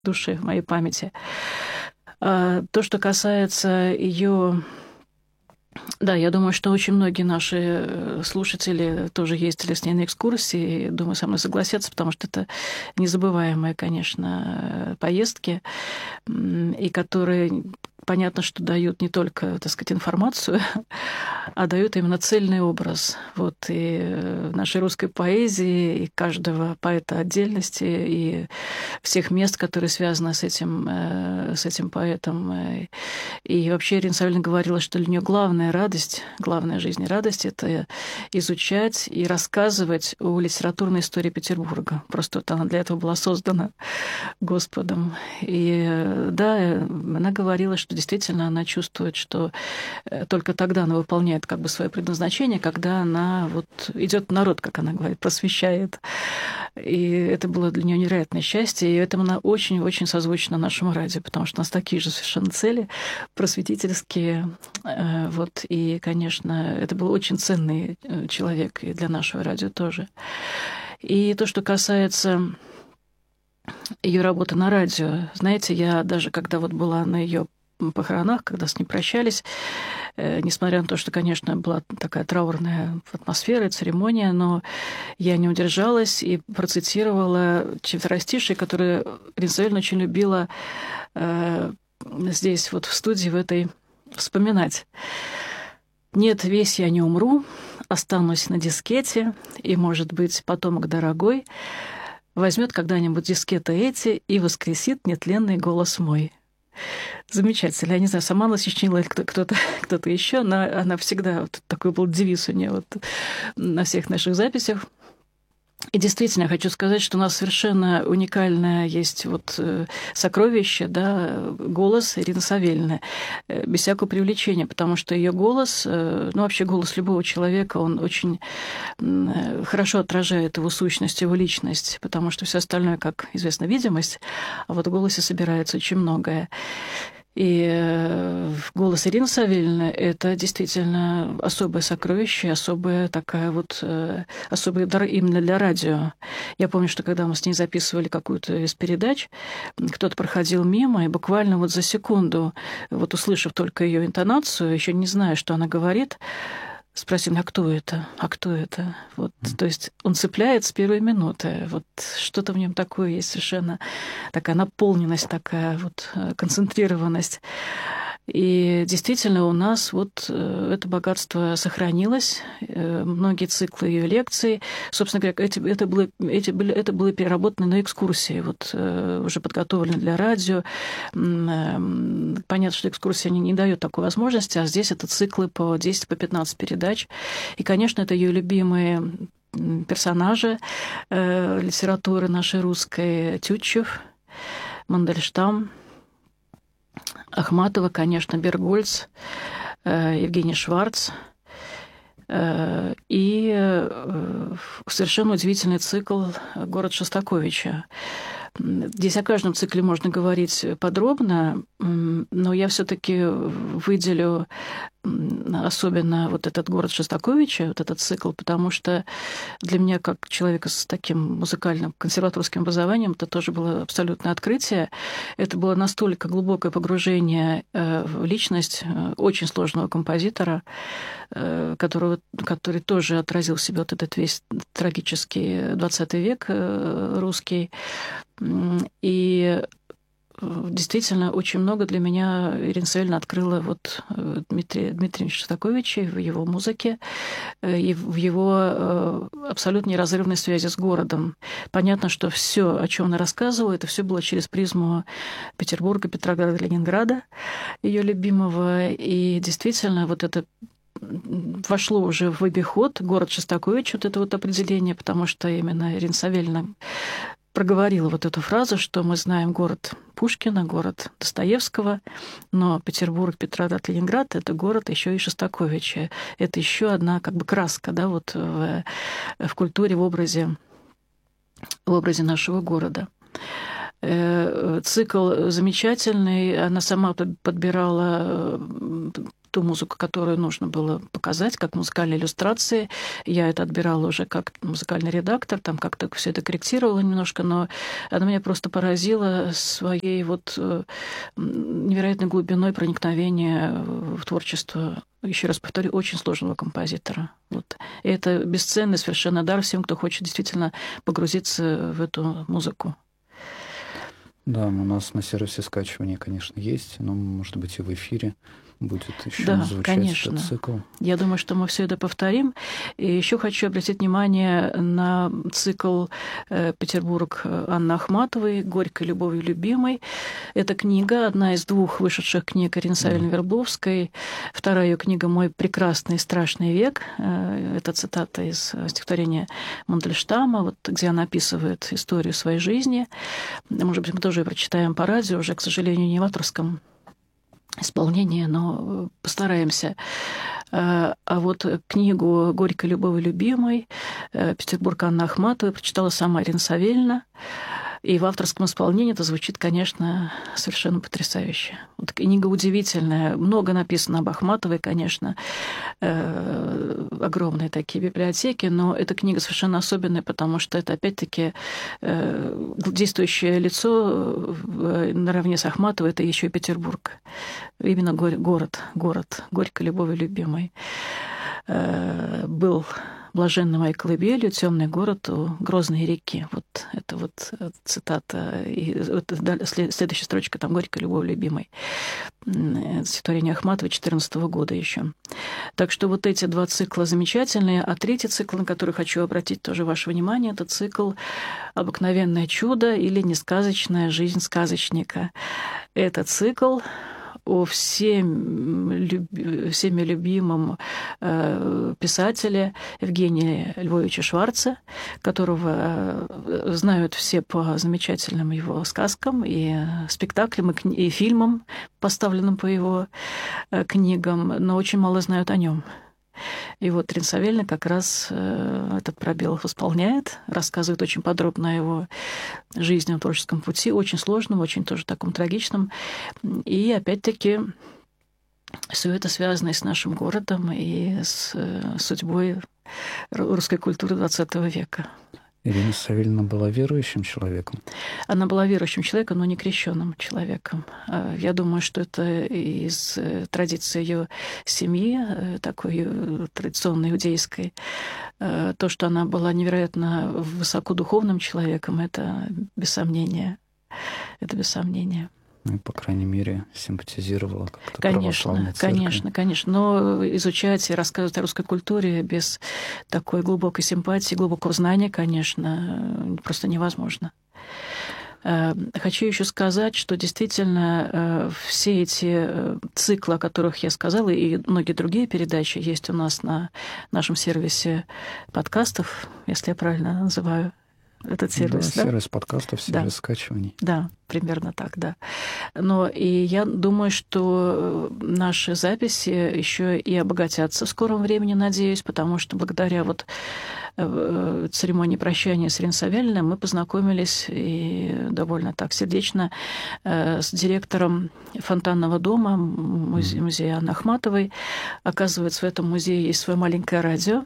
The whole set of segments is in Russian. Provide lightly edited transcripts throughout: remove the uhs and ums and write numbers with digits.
душе, в моей памяти. То, что касается ее... Да, я думаю, что очень многие наши слушатели тоже ездили с ней на экскурсии, и, думаю, со мной согласятся, потому что это незабываемые, конечно, поездки, и которые, понятно, что дают не только, так сказать, информацию, а дают именно цельный образ. Вот и нашей русской поэзии, и каждого поэта отдельности, и всех мест, которые связаны с этим поэтом. И вообще Ирина Савельевна говорила, что для нее главная радость, главная в жизни радость — это изучать и рассказывать о литературной истории Петербурга. Просто вот она для этого была создана Господом. И да, она говорила, что действительно она чувствует, что только тогда она выполняет как бы свое предназначение, когда она вот идет в народ, как она говорит, просвещает. И это было для нее невероятное счастье, и этому она очень-очень созвучна нашему радио, потому что у нас такие же совершенно цели просветительские. Вот, и, конечно, это был очень ценный человек и для нашего радио тоже. И то, что касается ее работы на радио, знаете, я даже когда вот была на ее похоронах, когда с ней прощались, несмотря на то, что, конечно, была такая траурная атмосфера и церемония, но я не удержалась и процитировала четверостишие, которое Ирина Савельевна очень любила здесь, вот в студии, в этой, вспоминать. «Нет, весь я не умру, останусь на дискете, и, может быть, потомок дорогой возьмет когда-нибудь дискеты эти и воскресит нетленный голос мой». Замечательно. Я не знаю, сама она сочинила или кто-то еще, но она всегда, вот такой был девиз у нее вот на всех наших записях. И действительно, я хочу сказать, что у нас совершенно уникальное есть вот сокровище, да, голос Ирины Савельевны, без всякого привлечения, потому что ее голос, ну вообще голос любого человека, он очень хорошо отражает его сущность, его личность, потому что все остальное, как известно, видимость, а вот в голосе собирается очень многое. И голос Ирины Савельевны — это действительно особое сокровище, особая такая вот, особый дар именно для радио. Я помню, что когда мы с ней записывали какую-то из передач, кто-то проходил мимо, и буквально вот за секунду, вот услышав только ее интонацию, еще не зная, что она говорит, спросил: а кто это? А кто это? Вот, то есть он цепляет с первой минуты. Вот что-то в нем такое есть, совершенно такая наполненность, такая вот концентрированность. И действительно у нас вот это богатство сохранилось. Многие циклы ее лекций, собственно говоря, это было переработано на экскурсии, вот уже подготовлены для радио. Понятно, что экскурсия не дает такой возможности, а здесь это циклы по 10, по 15 передач. И, конечно, это ее любимые персонажи литературы нашей русской: Тютчев, Мандельштам, Ахматова, конечно, Бергольц, Евгений Шварц. И совершенно удивительный цикл «Город Шостаковича». Здесь о каждом цикле можно говорить подробно, но я все-таки выделю особенно вот этот «Город Шостаковича», вот этот цикл, потому что для меня, как человека с таким музыкальным консерваторским образованием, это тоже было абсолютное открытие. Это было настолько глубокое погружение в личность очень сложного композитора, который тоже отразил в себе вот этот весь трагический 20 век русский. И действительно, очень много для меня Ирина Савельевна открыла вот Дмитрия Дмитриевича Шостаковича в его музыке и в его абсолютно неразрывной связи с городом. Понятно, что все, о чем она рассказывала, это все было через призму Петербурга, Петрограда, Ленинграда, ее любимого. И действительно, вот это вошло уже в обиход «Город Шостакович», вот это вот определение, потому что именно Ирина Савельевна проговорила вот эту фразу, что мы знаем город Пушкина, город Достоевского, но Петербург, Петроград, Ленинград — это город еще и Шостаковича. Это еще одна как бы краска, да, вот в культуре, в образе нашего города. Цикл замечательный. Она сама подбирала ту музыку, которую нужно было показать, как музыкальные иллюстрации. Я это отбирала уже как музыкальный редактор, там как-то все это корректировала немножко, но она меня просто поразила своей вот невероятной глубиной проникновения в творчество, еще раз повторю, очень сложного композитора. Вот. И это бесценный совершенно дар всем, кто хочет действительно погрузиться в эту музыку. Да, у нас на сервисе скачивания, конечно, есть, но, может быть, и в эфире будет еще звучать конечно. этот цикл. Я думаю, что мы все это повторим. И еще хочу обратить внимание на цикл «Петербург» Анны Ахматовой «Горькой любовью любимой». Это книга, одна из двух вышедших книг Ирины Савельевны-Вербовской. Вторая ее книга «Мой прекрасный и страшный век». Это цитата из стихотворения Мандельштама, вот, где она описывает историю своей жизни. Может быть, мы тоже ее прочитаем по радио, уже, к сожалению, не в авторском исполнение, но постараемся. А вот книгу «Горькой любовью любимой» «Петербург» Анны Ахматовой прочитала сама Ирина Савельевна. И в авторском исполнении это звучит, конечно, совершенно потрясающе. Вот книга удивительная. Много написано об Ахматовой, конечно. Огромные такие библиотеки. Но эта книга совершенно особенная, потому что это, опять-таки, действующее лицо наравне с Ахматовой, это еще и Петербург. Именно город, горькой любовью любимой. Был блаженной моей колыбелью, темный город у грозной реки. Вот это вот цитата. И следующая строчка там «Горькая любовь любимой». Стихотворение Ахматовой 2014 года еще. Так что вот эти два цикла замечательные. А третий цикл, на который хочу обратить тоже ваше внимание, это цикл «Обыкновенное чудо» или «Несказочная жизнь сказочника». Это цикл о всеми любимом писателе Евгении Львовича Шварца, которого знают все по замечательным его сказкам и спектаклям, и фильмам, поставленным по его книгам, но очень мало знают о нем. И вот Ирина Савельевна как раз этот пробел восполняет, рассказывает очень подробно о его жизненном творческом пути, очень сложном, очень тоже таком трагичном. И опять-таки все это связано и с нашим городом, и с судьбой русской культуры XX века. Ирина Савельевна была верующим человеком? Она была верующим человеком, но не крещенным человеком. Я думаю, что это из традиции ее семьи, такой традиционной иудейской. То, что она была невероятно высокодуховным человеком, это без сомнения. Это без сомнения. Ну, по крайней мере, симпатизировала как-то православной церкви. Конечно. Но изучать и рассказывать о русской культуре без такой глубокой симпатии, глубокого знания, конечно, просто невозможно. Хочу еще сказать, что действительно все эти циклы, о которых я сказала, и многие другие передачи есть у нас на нашем сервисе подкастов, если я правильно называю этот сервис. Да, сервис подкастов, сервис скачиваний. Да, примерно так, да. Но и я думаю, что наши записи еще и обогатятся в скором времени, надеюсь, потому что благодаря вот церемонии прощания с Ириной Савельевной мы познакомились и довольно так сердечно с директором фонтанного дома музея Анны Ахматовой. Оказывается, в этом музее есть свое маленькое радио.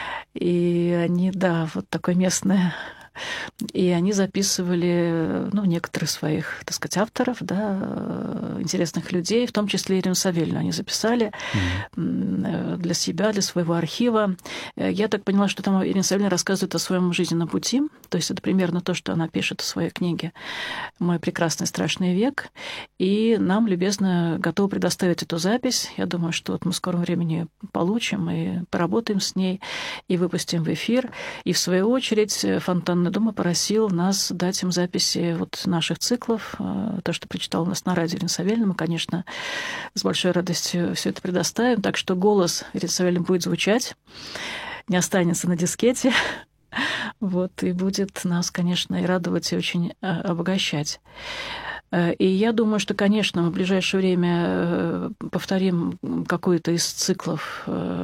И они, да, вот такое местное. И они записывали, некоторых своих, так сказать, авторов, да, интересных людей, в том числе Ирину Савельевну они записали для себя, для своего архива. Я так поняла, что там Ирина Савельевна рассказывает о своем жизненном пути, то есть это примерно то, что она пишет в своей книге «Мой прекрасный страшный век», и нам любезно готовы предоставить эту запись. Я думаю, что вот мы в скором времени получим и поработаем с ней, и выпустим в эфир. И в свою очередь Фонтанный дом попросил нас дать им записи вот наших циклов, то, что прочитал у нас на радио Ирина Савельевна. Мы, конечно, с большой радостью все это предоставим. Так что голос Ирины Савельевны будет звучать, не останется на дискете. Вот, и будет нас, конечно, и радовать, и очень обогащать. И я думаю, что, конечно, мы в ближайшее время повторим какой-то из циклов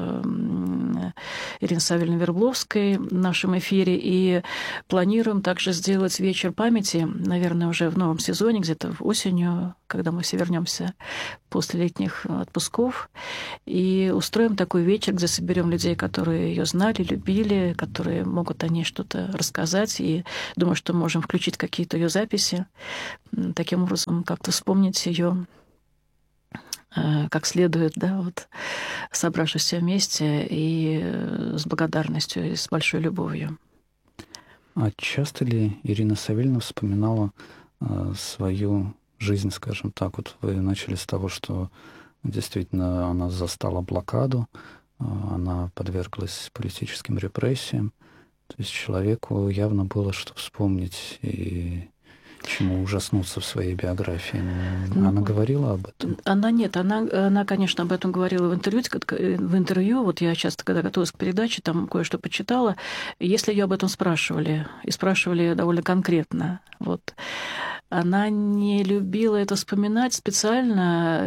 Ирины Савельевны Вербловской в нашем эфире и планируем также сделать вечер памяти, наверное, уже в новом сезоне, где-то осенью, когда мы все вернемся после летних отпусков, и устроим такой вечер, где соберем людей, которые ее знали, любили, которые могут о ней что-то рассказать, и думаю, что можем включить какие-то ее записи, таким образом как-то вспомнить ее как следует, да, вот, собравшись все вместе и с благодарностью, и с большой любовью. А часто ли Ирина Савельевна вспоминала свою жизнь, скажем так? Вот вы начали с того, что действительно она застала блокаду, она подверглась политическим репрессиям. То есть человеку явно было что вспомнить и чему ужаснуться в своей биографии. Она говорила об этом? Она, конечно, об этом говорила в интервью. Вот я часто, когда готовилась к передаче, там кое-что почитала. Если ее об этом спрашивали, и спрашивали довольно конкретно, вот, она не любила это вспоминать специально.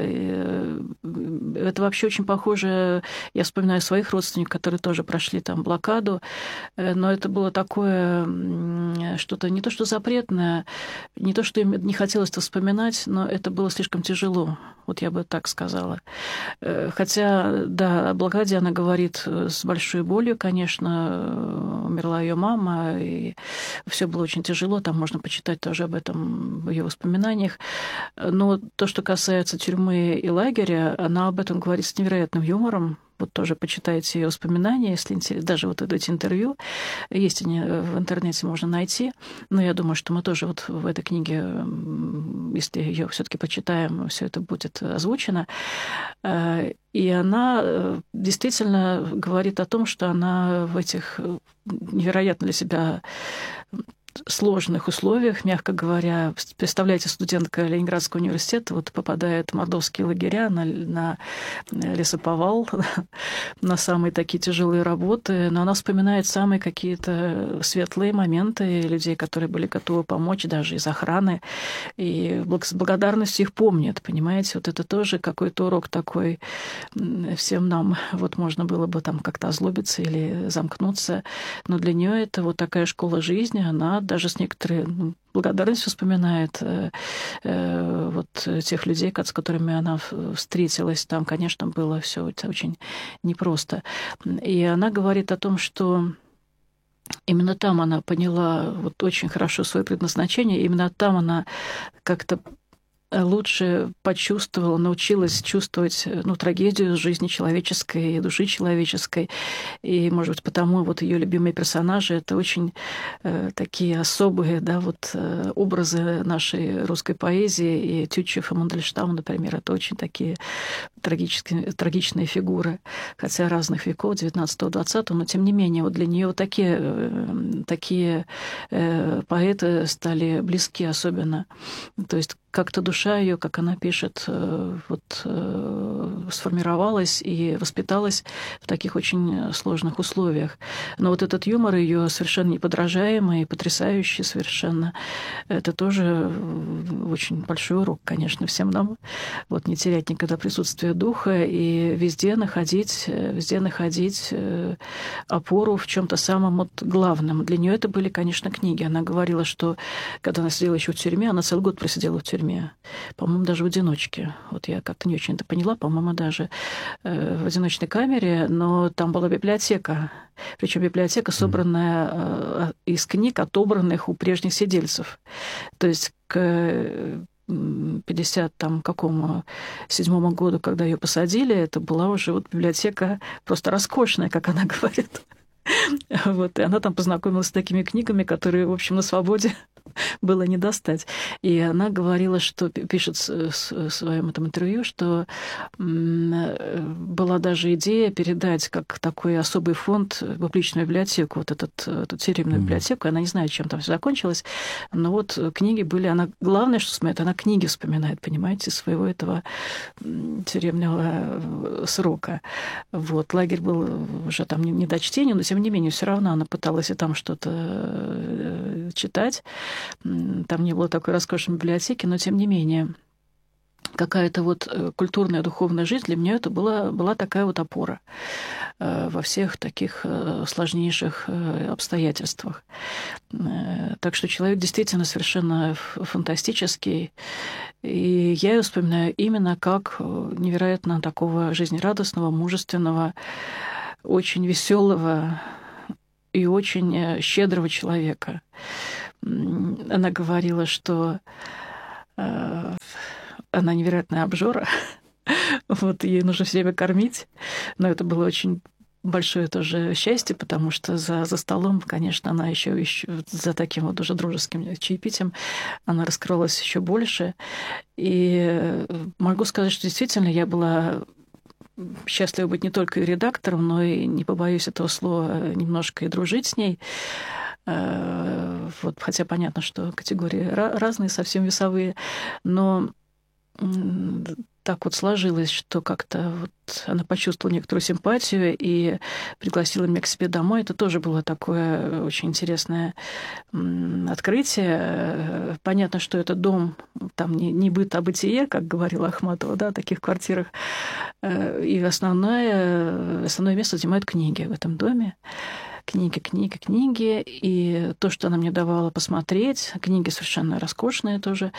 Это вообще очень похоже, я вспоминаю своих родственников, которые тоже прошли там блокаду, но это было такое что-то не то что запретное, не то что им не хотелось это вспоминать, но это было слишком тяжело, вот я бы так сказала. Хотя, да, о блокаде она говорит с большой болью, конечно, умерла ее мама, и все было очень тяжело, там можно почитать тоже об этом в ее воспоминаниях. Но то, что касается тюрьмы и лагеря, она об этом говорит с невероятным юмором. Вот тоже почитайте ее воспоминания, если интересно. Даже вот эти интервью есть, они в интернете можно найти. Но я думаю, что мы тоже вот в этой книге, если ее все-таки почитаем, все это будет озвучено. И она действительно говорит о том, что она в этих невероятно для себя сложных условиях, мягко говоря. Представляете, студентка Ленинградского университета вот попадает в мордовские лагеря на лесоповал, на самые такие тяжелые работы, но она вспоминает самые какие-то светлые моменты людей, которые были готовы помочь даже из охраны, и с благодарностью их помнят, понимаете? Вот это тоже какой-то урок такой всем нам. Вот можно было бы там как-то озлобиться или замкнуться, но для нее это вот такая школа жизни, она даже с некоторой благодарностью вспоминает вот тех людей, с которыми она встретилась. Там, конечно, было все очень непросто. И она говорит о том, что именно там она поняла вот очень хорошо свое предназначение, именно там она как-то лучше почувствовала, научилась чувствовать трагедию жизни человеческой, души человеческой. И, может быть, потому вот ее любимые персонажи — это очень такие особые, да, вот образы нашей русской поэзии. И Тютчев и Мандельштам, например, это очень такие трагичные фигуры, хотя разных веков, 19-20, но тем не менее, вот для нее вот такие поэты стали близки особенно. То есть как-то душа ее, как она пишет, сформировалась и воспиталась в таких очень сложных условиях. Но вот этот юмор ее совершенно неподражаемый, потрясающий совершенно. Это тоже очень большой урок, конечно, всем нам. Вот не терять никогда присутствие духа и везде находить опору в чем-то самом вот главном. Для нее это были, конечно, книги. Она говорила, что когда она сидела еще в тюрьме, она целый год просидела в тюрьме. По-моему, даже в одиночке. Вот я как-то не очень это поняла. По-моему, даже в одиночной камере, но там была библиотека. Причем библиотека, собранная из книг, отобранных у прежних сидельцев. То есть к 57 году, когда ее посадили, это была уже вот библиотека просто роскошная, как она говорит. Вот, и она там познакомилась с такими книгами, которые, в общем, на свободе было не достать. И она говорила, что пишет в своем этом интервью, что была даже идея передать как такой особый фонд публичную библиотеку, вот эту тюремную библиотеку. Она не знает, чем там все закончилось, но вот книги были. Она главное, что вспоминает, она книги вспоминает, понимаете, своего этого тюремного срока. Вот. Лагерь был уже там не до чтения, но тем тем не менее, все равно она пыталась и там что-то читать. Там не было такой роскошной библиотеки, но тем не менее какая-то вот культурная, духовная жизнь для меня это была такая вот опора во всех таких сложнейших обстоятельствах. Так что человек действительно совершенно фантастический. И я его вспоминаю именно как невероятно такого жизнерадостного, мужественного, очень веселого и очень щедрого человека. Она говорила, что она невероятная обжора. Вот ей нужно все время кормить. Но это было очень большое тоже счастье, потому что за столом, конечно, она еще за таким вот уже дружеским чаепитием она раскрылась еще больше. И могу сказать, что действительно я была счастлива быть не только и редактором, но и, не побоюсь этого слова, немножко и дружить с ней. Вот, хотя понятно, что категории разные, совсем весовые, но так вот сложилось, что как-то вот она почувствовала некоторую симпатию и пригласила меня к себе домой. Это тоже было такое очень интересное открытие. Понятно, что это дом, там не быт, а бытие, как говорила Ахматова, да, в таких квартирах. И основное место занимают книги в этом доме. Книги. И то, что она мне давала посмотреть, книги совершенно роскошные тоже,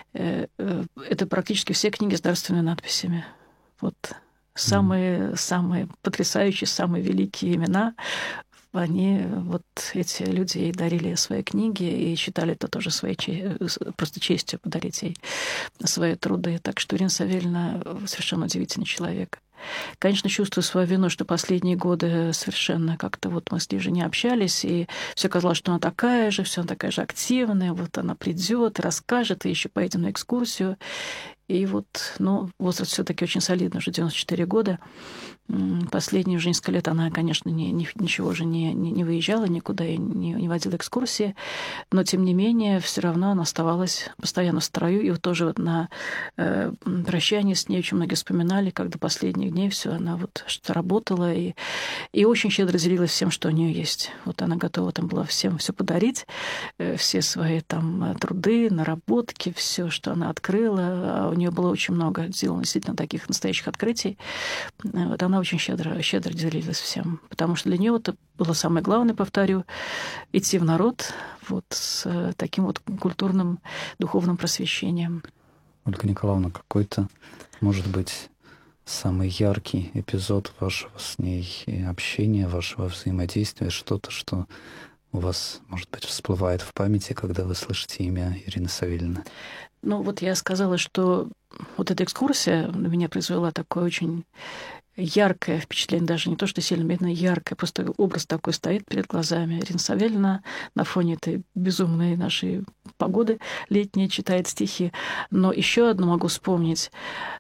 это практически все книги с дарственными надписями. Вот самые потрясающие, самые великие имена, они, вот эти люди ей дарили свои книги и считали это тоже своей просто честью подарить ей свои труды. Так что Ирина Савельевна совершенно удивительный человек. Конечно, чувствую свою вину, что последние годы совершенно как-то вот мы с ней же не общались, и все казалось, что она такая же, все она такая же активная, вот она придет и расскажет, и еще поедем на экскурсию. И вот, возраст все-таки очень солидный, уже 94 года. Последние уже несколько лет она, конечно, ничего уже не выезжала никуда и не водила экскурсии, но, тем не менее, все равно она оставалась постоянно в строю. И вот тоже вот на прощании с ней очень многие вспоминали, как до последних дней все она вот что работала и очень щедро делилась всем, что у нее есть. Вот она готова там была всем все подарить, все свои там труды, наработки, все, что она открыла. А у нее было очень много сделано действительно таких настоящих открытий. Вот она очень щедро делилась всем. Потому что для нее это было самое главное, повторю, идти в народ вот с таким вот культурным, духовным просвещением. Ольга Николаевна, какой-то, может быть, самый яркий эпизод вашего с ней общения, вашего взаимодействия, что-то, что у вас, может быть, всплывает в памяти, когда вы слышите имя Ирины Савельевны? Вот я сказала, что вот эта экскурсия на меня произвела такое очень яркое впечатление, даже не то, что сильно, именно яркое, просто образ такой стоит перед глазами. Ирина Савельевна на фоне этой безумной нашей погоды летней читает стихи. Но еще одно могу вспомнить.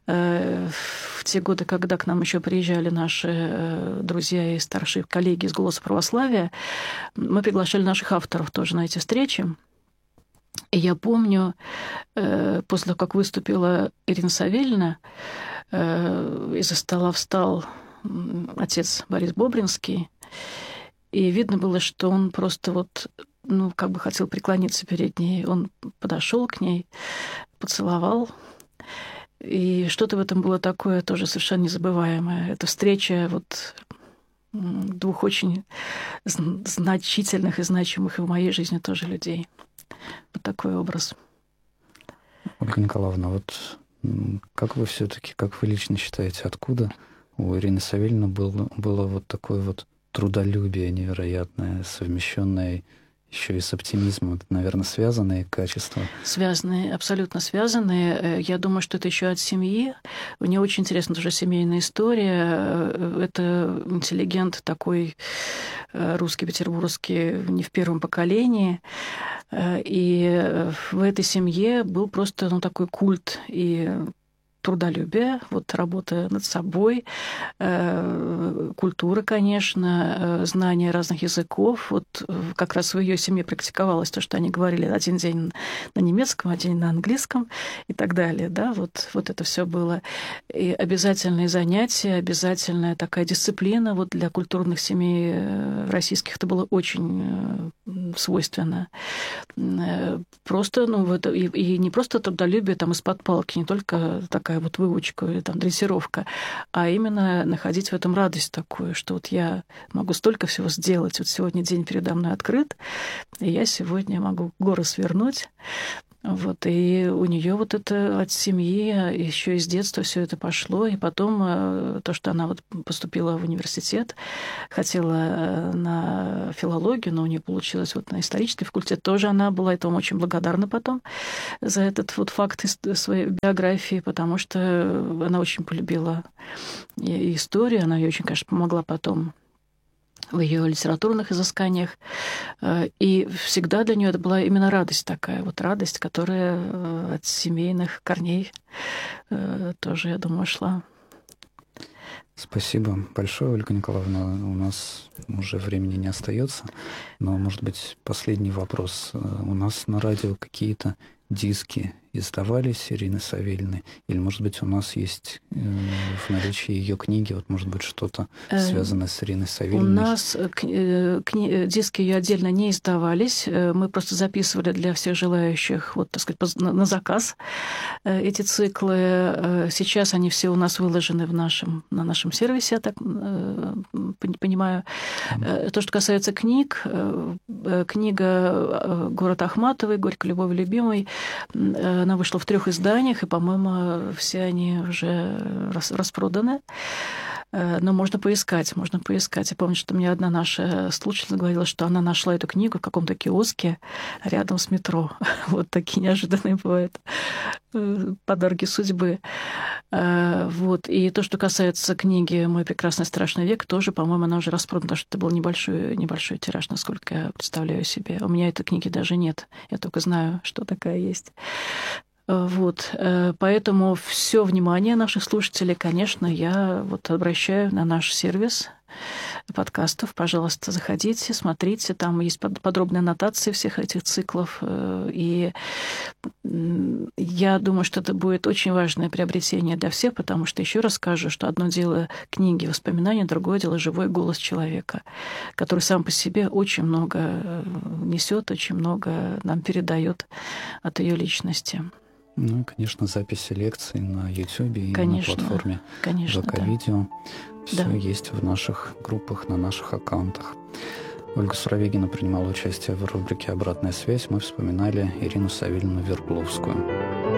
В те годы, когда к нам еще приезжали наши друзья и старшие коллеги из «Голоса православия», мы приглашали наших авторов тоже на эти встречи. И я помню, после того, как выступила Ирина Савельевна, из-за стола встал отец Борис Бобринский, и видно было, что он просто вот, как бы хотел преклониться перед ней. Он подошел к ней, поцеловал, и что-то в этом было такое тоже совершенно незабываемое. Эта встреча вот двух очень значительных и значимых и в моей жизни тоже людей. Вот такой образ. Ольга Николаевна, вот как вы все-таки, как вы лично считаете, откуда у Ирины Савельевны было вот такое вот трудолюбие невероятное, совмещенное еще и с оптимизмом? Это, наверное, связанные качества? Связанные, абсолютно связанные. Я думаю, что это еще от семьи. У нее очень интересная тоже семейная история. Это интеллигент такой русский, петербургский, не в первом поколении. И в этой семье был просто такой культ и трудолюбие, вот работа над собой, культура, конечно, знание разных языков. Вот как раз в ее семье практиковалось то, что они говорили один день на немецком, один на английском и так далее. Да? Вот это все было. И обязательные занятия, обязательная такая дисциплина. Вот для культурных семей российских это было очень свойственно. Просто, и не просто трудолюбие там из-под палки, не только такая вот выучка или там дрессировка, а именно находить в этом радость такую, что вот я могу столько всего сделать. Вот сегодня день передо мной открыт, и я сегодня могу горы свернуть. Вот, и у нее вот это от семьи еще из детства все это пошло, и потом то, что она вот поступила в университет, хотела на филологию, но у нее получилось вот на исторический факультет, тоже она была этому очень благодарна потом за этот вот факт из своей биографии, потому что она очень полюбила и историю, она ей очень, конечно, помогла потом в ее литературных изысканиях. И всегда для нее это была именно радость такая, вот радость, которая от семейных корней тоже, я думаю, шла. Спасибо большое, Ольга Николаевна. У нас уже времени не остается, но, может быть, последний вопрос. У нас на радио какие-то диски издавались Ирины Савельевны? Или, может быть, у нас есть в наличии ее книги, вот, может быть, что-то связанное с Ириной Савельевной? У нас диски ее отдельно не издавались. Мы просто записывали для всех желающих, вот, так сказать, на заказ эти циклы. Сейчас они все у нас выложены на нашем сервисе, я так понимаю. То, что касается книг, книга «Город Ахматовой», «Горько, любовь, любимый», она вышла в 3 изданиях, и, по-моему, все они уже распроданы. Но можно поискать. Я помню, что мне одна наша слушательница говорила, что она нашла эту книгу в каком-то киоске рядом с метро. Вот такие неожиданные бывают подарки судьбы. Вот. И то, что касается книги «Мой прекрасный страшный век», тоже, по-моему, она уже распродана, потому что это был небольшой тираж, насколько я представляю себе. У меня этой книги даже нет. Я только знаю, что такая есть. Вот. Поэтому все внимание наших слушателей, конечно, я вот обращаю на наш сервис подкастов. Пожалуйста, заходите, смотрите. Там есть подробные аннотации всех этих циклов. И я думаю, что это будет очень важное приобретение для всех, потому что, еще раз скажу, что одно дело книги, воспоминания, другое дело живой голос человека, который сам по себе очень много несет, очень много нам передает от ее личности. Ну, конечно, записи лекций на YouTube и на платформе ВК-видео. Все есть в наших группах, на наших аккаунтах. Ольга Суровегина принимала участие в рубрике «Обратная связь». Мы вспоминали Ирину Савельевну Вербловскую.